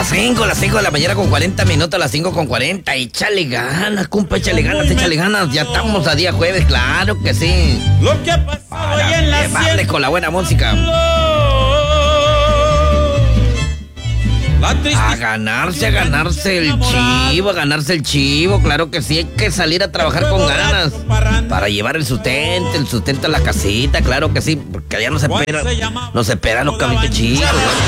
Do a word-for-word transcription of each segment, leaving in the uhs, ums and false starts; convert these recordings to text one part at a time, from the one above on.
las cinco, las cinco de la mañana con cuarenta minutos, las cinco con cuarenta. Échale ganas, compa, échale ganas, échale ganas. Ya estamos a día jueves, claro que sí. Lo que ha pasado hoy en la vale con la buena música. A ganarse, a ganarse el chivo, a ganarse el chivo, claro que sí, hay que salir a trabajar con ganas para llevar el sustento, el sustento a la casita, claro que sí, porque allá no se espera, no se esperan los cabritos chicos.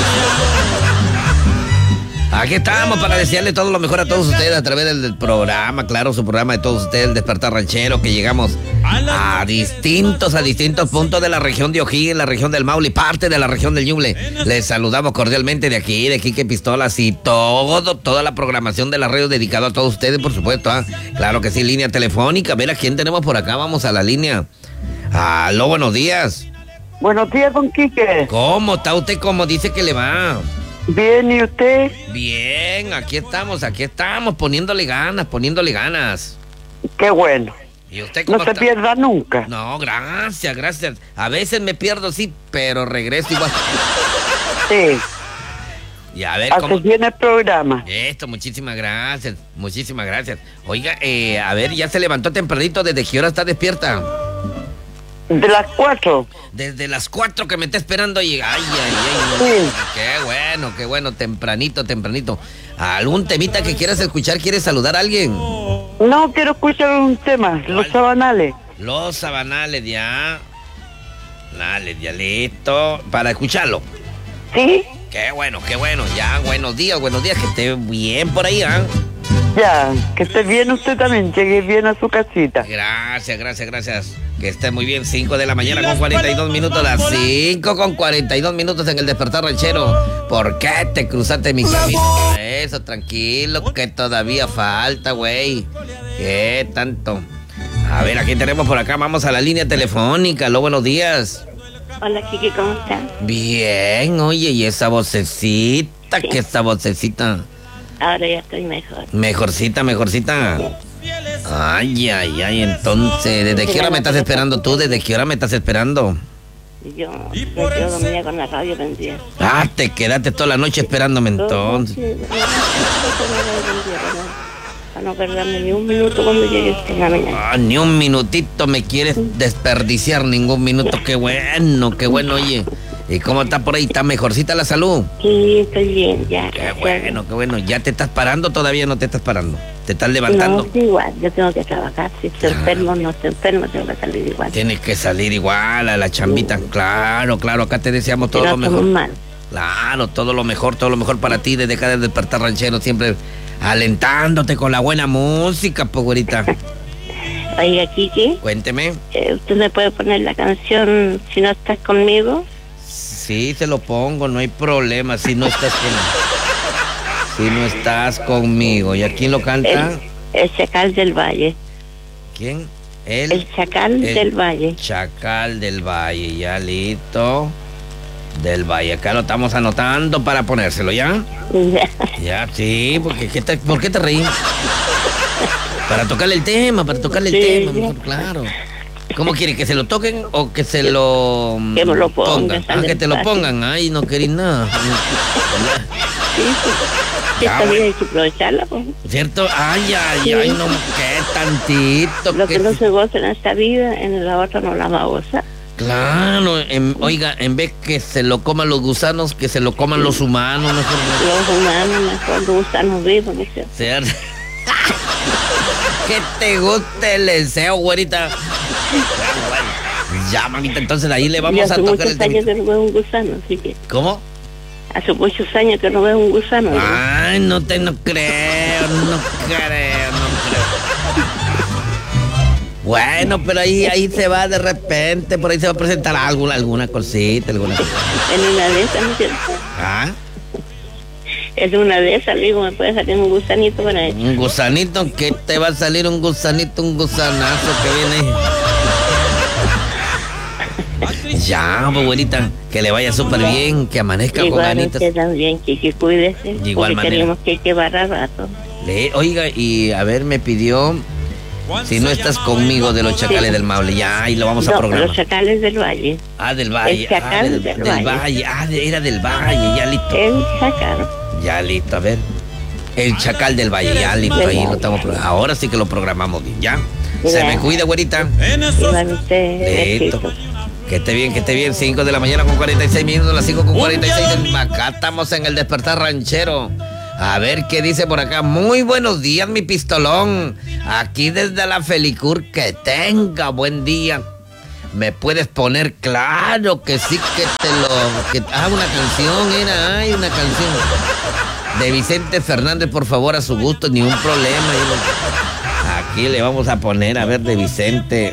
Aquí estamos para desearle todo lo mejor a todos ustedes a través del, del programa, claro, su programa de todos ustedes, el Despertar Ranchero, que llegamos a distintos, a distintos puntos de la región de O'Higgins, la región del Maule, parte de la región del Ñuble. Les saludamos cordialmente de aquí, de Quique Pistolas y todo, toda la programación de la radio dedicada a todos ustedes, por supuesto. ¿eh? Claro que sí, línea telefónica. A ver a quién tenemos por acá, vamos a la línea. Aló, buenos días. Buenos días, don Quique. ¿Cómo está usted? ¿Cómo dice que le va? Bien, ¿y usted? Bien, aquí estamos, aquí estamos, poniéndole ganas, poniéndole ganas. Qué bueno. ¿Y usted cómo no se está? pierda nunca. No, gracias, gracias. A veces me pierdo, sí, pero regreso igual. Sí. Y a ver Hace cómo... bien el programa. Esto, muchísimas gracias, muchísimas gracias. Oiga, eh, a ver, ya se levantó tempranito, ¿desde qué hora está despierta? De las cuatro. Desde las cuatro que me está esperando y... Ay, ay, ay. Sí. Qué bueno, qué bueno, tempranito, tempranito. ¿Algún temita que quieras escuchar? ¿Quieres saludar a alguien? No, quiero escuchar un tema, Los Sabanales. Los Sabanales, ya. Dale, ya listo. Para escucharlo. ¿Sí? Qué bueno, qué bueno. Ya, buenos días, buenos días. Que esté bien por ahí, ¿ah? ¿eh? Ya, que esté bien usted también, llegue bien a su casita. Gracias, gracias, gracias. Que esté muy bien, cinco de la mañana con cuarenta y dos minutos, las cinco con cuarenta y dos minutos en el Despertar Ranchero. ¿Por qué te cruzaste mi camino? Eso, tranquilo, que todavía falta, güey. ¿Qué tanto? A ver, aquí tenemos por acá, vamos a la línea telefónica. Aló, buenos días. Hola, Kiki, ¿cómo estás? Bien, oye, y esa vocecita, Sí. que esa vocecita. Ahora ya estoy mejor. Mejorcita, mejorcita. Ay, ay, ay, entonces, ¿desde qué hora me estás esperando tú? ¿Desde qué hora me estás esperando? Yo me quedo dormida con la radio prendida. Ah, te quedaste toda la noche esperándome entonces. Sí, para no perderme ni un minuto cuando llegue en la mañana. Ah, ni un minutito me quieres desperdiciar, ningún minuto. Qué bueno, qué bueno, oye. ¿Y cómo está por ahí? ¿Está mejorcita la salud? Sí, estoy bien, ya. Qué bueno, qué bueno. ¿Ya te estás parando? ¿Todavía no te estás parando? ¿Te estás levantando? No, sí, igual, yo tengo que trabajar. Si estoy enfermo, no estoy enfermo, tengo que salir igual. Tienes que salir igual a la chambita. Claro, claro, acá te deseamos todo no lo mejor. estamos mal. Claro, todo lo mejor, todo lo mejor para ti desde acá del Despertar Ranchero, siempre alentándote con la buena música, pues, güerita. Oiga, Kiki, Cuénteme. eh, ¿usted me puede poner la canción Si no estás conmigo? Sí, se lo pongo, no hay problema, si no estás conmigo. Si no estás conmigo. ¿Y a quién lo canta? El, el Chacal del Valle. ¿Quién? El, El Chacal el del Valle. Chacal del Valle, ya listo. Del Valle, acá lo estamos anotando para ponérselo, ¿ya? Ya, sí, porque ¿qué te, ¿por qué te reí? Para tocarle el tema, para tocarle el Sí, tema, ya. mejor, claro. ¿Cómo quiere? ¿Que se lo toquen o que se lo Que me lo pongan, Ah, que te lo fácil. pongan. Ay, no querís nada. Sí, sí. Sí, Ya, esta vida bueno. hay que aprovecharla, pues. ¿Cierto? Ay, ay, Sí. ay, no, qué tantito. Lo qué- que no se goza en esta vida, en la otra no la va a gozar. Claro, en- oiga, en vez que se lo coman los gusanos, que se lo coman los humanos, mejor no. Los humanos, mejor los gusanos vivos, ¿no es cierto? ¿Cierto? Que te guste el deseo, güerita. Ya, bueno. Ya, mamita, entonces ahí le Y vamos a hace tocar el muchos años tema. que no veo un gusano, así que ¿Cómo? hace muchos años que no veo un gusano. ¿no? Ay, no te, no creo, no creo, no creo. Bueno, pero ahí, ahí se va de repente, por ahí se va a presentar algo, alguna cosita, alguna cosa. En una de esas, ¿no es cierto? ¿Ah? En una de esas, digo, me puede salir un gusanito para ello. Un gusanito, ¿qué te va a salir? Un gusanito, un gusanazo que viene. Ya, pues, güerita, que le vaya súper bien, que amanezca con Igual ganitas. usted también, que, que cuídese. De igual porque manera. queremos que hay que barrar rato. Le- Oiga, y a ver, me pidió Si no estás conmigo de los Chacales del Maule, ya ahí lo vamos a No, programar. los Chacales del Valle. Ah, del Valle. El Chacal ah, del, del del Valle. Valle. Ah, de- era del Valle, ya listo. El Chacal. Ya listo, a ver. El Chacal del Valle, ya listo, Del ahí lo Valle. estamos pro- ahora sí que lo programamos bien, ¿ya? Se Ya. me cuida, güerita. Igual usted, Listo. besito. Que esté bien, que esté bien. cinco de la mañana con cuarenta y seis minutos, las cinco con cuarenta y seis. Acá estamos en el Despertar Ranchero. A ver qué dice por acá. Muy buenos días, mi pistolón. Aquí desde la Felicur. Que tenga buen día. ¿Me puedes poner? Claro que sí, que te lo... Que, ah, una canción era. Ay, una canción. De Vicente Fernández, por favor, a su gusto. Ni un problema. Aquí le vamos a poner, a ver, de Vicente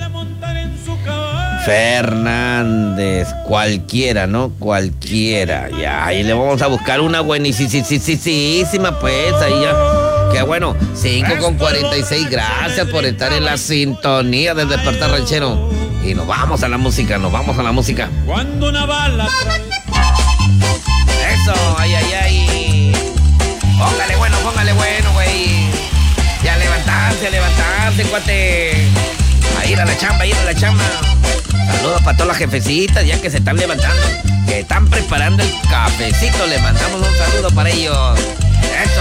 Fernández, cualquiera, ¿no? Cualquiera. Ya, ahí le vamos a buscar una buenísima, pues, ahí ya. Qué bueno, cinco con cuarenta y seis. Gracias por estar en la sintonía del Despertar Ranchero. Y nos vamos a la música, nos vamos a la música. Cuando una bala Eso, ay, ay, ay. Póngale bueno, póngale bueno, güey. Ya levantarse, levantarse, cuate. A ir a la chamba, a ir a la chamba. Saludos para todas las jefecitas ya que se están levantando, que están preparando el cafecito. Le mandamos un saludo para ellos. Eso.